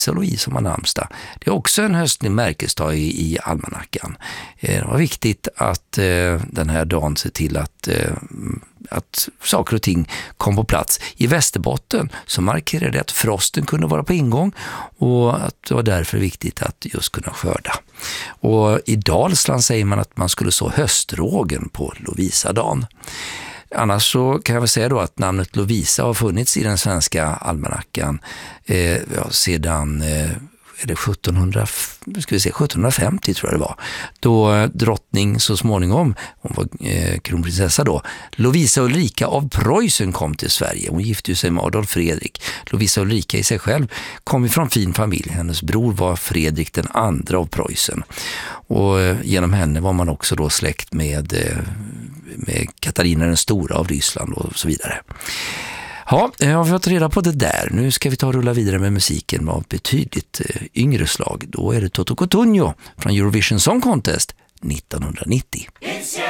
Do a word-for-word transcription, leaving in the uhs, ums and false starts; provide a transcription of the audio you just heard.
och Louise som har namnsdag. Det är också en höstlig märkesdag i, i almanackan. Eh, det var viktigt att eh, den här dagen ser till att, eh, att saker och ting kom på plats. I Västerbotten så markerade det att frosten kunde vara på ingång och att det var därför viktigt att just kunna skörda. Och i Dalsland säger man att man skulle så höstrågen på Lovisa-dagen. Annars så kan jag väl säga då att namnet Lovisa har funnits i den svenska almanackan eh, ja, sedan eh, är det sjuttonhundra, ska vi se, sjuttonhundrafemtio tror jag det var. Då drottning så småningom, hon var eh, kronprinsessa då, Lovisa Ulrika av Preussen kom till Sverige. Hon gifte sig med Adolf Fredrik. Lovisa Ulrika i sig själv kom ifrån fin familj. Hennes bror var Fredrik den andra av Preussen. Och eh, genom henne var man också då släkt med, eh, med Katarina den stora av Ryssland och så vidare. Ja, jag har fått reda på det där. Nu ska vi ta och rulla vidare med musiken av betydligt eh, yngre slag. Då är det Toto Cutugno från Eurovision Song Contest nittonhundranittio.